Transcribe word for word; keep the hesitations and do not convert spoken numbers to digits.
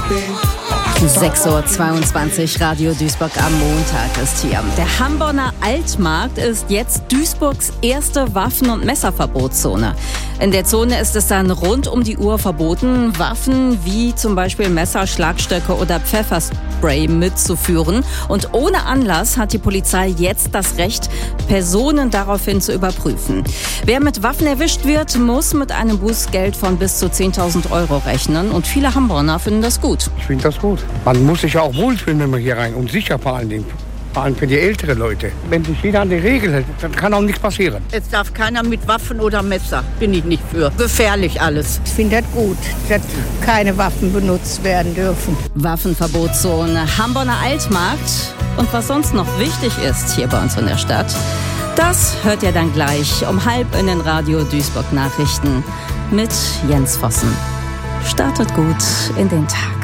sechs Uhr zweiundzwanzig, Radio Duisburg am Montag ist hier. Der Hamborner Altmarkt ist jetzt Duisburgs erste Waffen- und Messerverbotszone. In der Zone ist es dann rund um die Uhr verboten, Waffen wie zum Beispiel Messer, Schlagstöcke oder Pfefferspray mitzuführen. Und ohne Anlass hat die Polizei jetzt das Recht, Personen daraufhin zu überprüfen. Wer mit Waffen erwischt wird, muss mit einem Bußgeld von bis zu zehntausend Euro rechnen. Und viele Hamborner finden das gut. Ich finde das gut. Man muss sich ja auch wohlfühlen, wenn man hier rein und sicher vor allen Dingen. Vor allem für die älteren Leute. Wenn sich jeder an die Regel hält, dann kann auch nichts passieren. Es darf keiner mit Waffen oder Messer. Bin ich nicht für. Gefährlich alles. Ich finde das gut, dass keine Waffen benutzt werden dürfen. Waffenverbotszone, Hamborner Altmarkt. Und was sonst noch wichtig ist hier bei uns in der Stadt, das hört ihr dann gleich um halb in den Radio Duisburg Nachrichten mit Jens Vossen. Startet gut in den Tag.